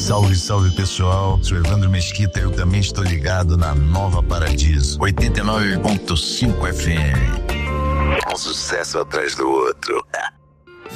Salve, salve pessoal, sou Evandro Mesquita e eu também estou ligado na Nova Paradiso, 89.5 FM. Um sucesso atrás do outro.